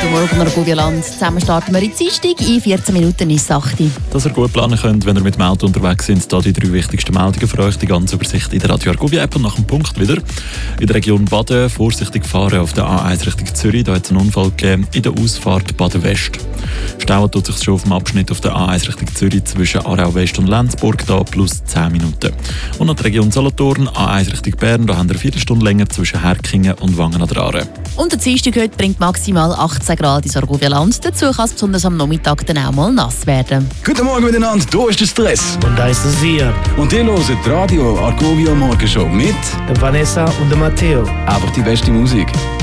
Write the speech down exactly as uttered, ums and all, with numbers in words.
Guten Morgen, Argovia-Land. Zusammen starten wir in Dienstag. In vierzehn Minuten ist es acht. Dass ihr gut planen könnt, wenn ihr mit dem Auto unterwegs seid, hier die drei wichtigsten Meldungen für euch. Die ganze Übersicht in der Radio Argovia-App und nach dem Punkt wieder. In der Region Baden vorsichtig fahren auf der A eins Richtung Zürich. Da hat es einen Unfall gegeben in der Ausfahrt Baden-West. Stauen tut sich schon auf dem Abschnitt auf der A eins Richtung Zürich zwischen Aarau West und Lenzburg, da plus zehn Minuten. Und nach der Region Solothurn, A eins Richtung Bern, da haben wir eine Viertelstunde länger zwischen Herkingen und Wangen an der Aare. Und der Dienstag heute bringt maximal achtzehn Grad ins Argovia-Land. Dazu kann es besonders am Nachmittag dann auch mal nass werden. Guten Morgen miteinander, hier ist der Stress. Und da ist das Wir. Und ihr hört die Radio Argovia Morgenshow mit Der Vanessa und der Matteo. einfach die beste Musik.